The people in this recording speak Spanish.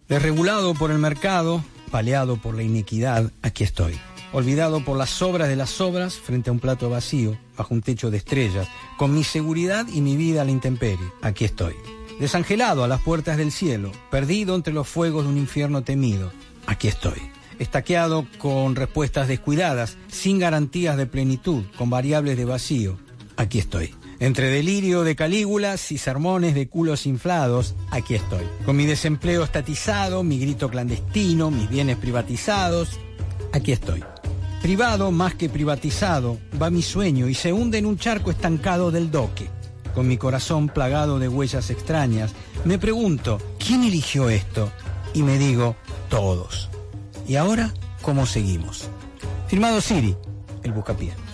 Desregulado por el mercado, paleado por la iniquidad, aquí estoy. Olvidado por las sobras de las sobras, frente a un plato vacío, bajo un techo de estrellas, con mi seguridad y mi vida a la intemperie, aquí estoy. Desangelado a las puertas del cielo, perdido entre los fuegos de un infierno temido, aquí estoy. Estaqueado con respuestas descuidadas, sin garantías de plenitud, con variables de vacío, aquí estoy. Entre delirio de Calígulas y sermones de culos inflados, aquí estoy. Con mi desempleo estatizado, mi grito clandestino, mis bienes privatizados, aquí estoy. Privado más que privatizado, va mi sueño y se hunde en un charco estancado del doque. Con mi corazón plagado de huellas extrañas, me pregunto, ¿quién eligió esto? Y me digo, todos. ¿Y ahora cómo seguimos? Firmado Siri, el buscapiés.